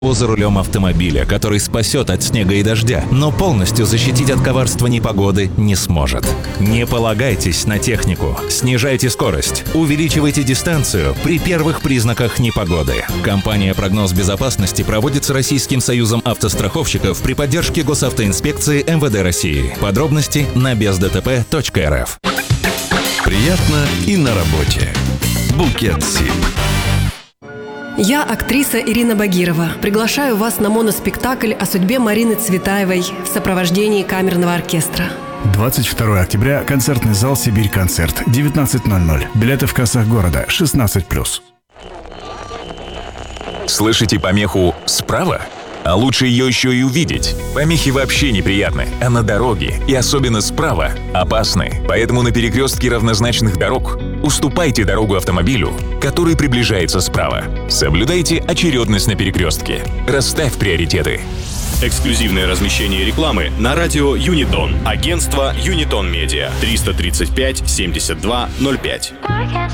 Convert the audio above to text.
за рулем автомобиля, который спасет от снега и дождя, но полностью защитить от коварства непогоды не сможет. Не полагайтесь на технику. Снижайте скорость. Увеличивайте дистанцию при первых признаках непогоды. Компания «Прогноз безопасности» проводится Российским союзом автостраховщиков при поддержке Госавтоинспекции МВД России. Подробности на бездтп.рф. Приятно и на работе. Букет СИП. Я, актриса Ирина Багирова, приглашаю вас на моноспектакль о судьбе Марины Цветаевой в сопровождении камерного оркестра. 22 октября. Концертный зал «Сибирь-концерт». 19:00. Билеты в кассах города. 16+. Слышите помеху «справа»? А лучше ее еще и увидеть. Помехи вообще неприятны, а на дороге, и особенно справа, опасны. Поэтому на перекрестке равнозначных дорог уступайте дорогу автомобилю, который приближается справа. Соблюдайте очередность на перекрестке. Расставь приоритеты. Эксклюзивное размещение рекламы на радио Юнитон. Агентство Юнитон Медиа. 335 72 05.